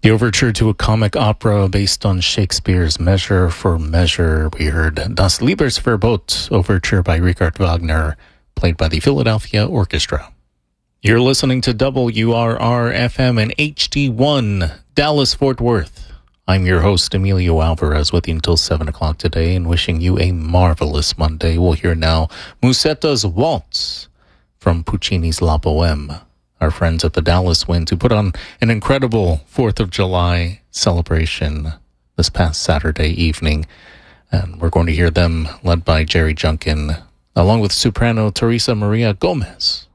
The overture to a comic opera based on Shakespeare's Measure for Measure. We heard Das Liebesverbot, overture by Richard Wagner, played by the Philadelphia Orchestra. You're listening to WRR-FM and HD1, Dallas-Fort Worth. I'm your host, Emilio Alvarez, with you until 7 o'clock today and wishing you a marvelous Monday. We'll hear now Museta's Waltz from Puccini's La Bohème. Our friends at the Dallas Wind, who put on an incredible 4th of July celebration this past Saturday evening. And we're going to hear them led by Jerry Junkin, along with soprano Teresa Maria Gomez.